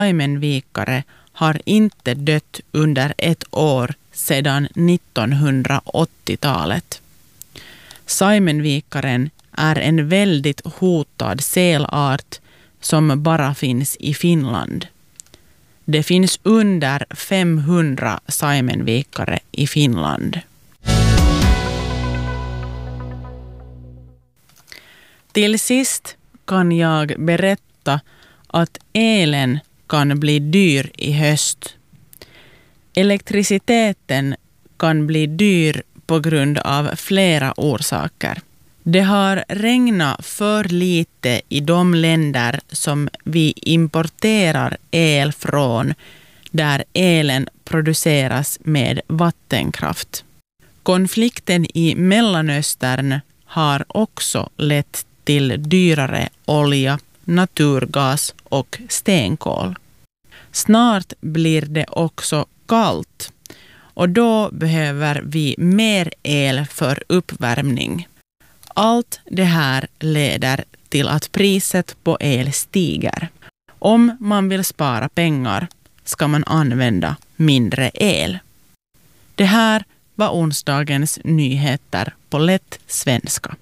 saimenvikare har inte dött under ett år sedan 1980-talet. Saimenvikaren är en väldigt hotad sälart som bara finns i Finland. Det finns under 500 saimenvikare i Finland. Till sist kan jag berätta att elen kan bli dyr i höst. Elektriciteten kan bli dyr på grund av flera orsaker. Det har regnat för lite i de länder som vi importerar el från, där elen produceras med vattenkraft. Konflikten i Mellanöstern har också lett till dyrare olja, naturgas och stenkol. Snart blir det också kallt och då behöver vi mer el för uppvärmning. Allt det här leder till att priset på el stiger. Om man vill spara pengar ska man använda mindre el. Det här var onsdagens nyheter på lätt svenska.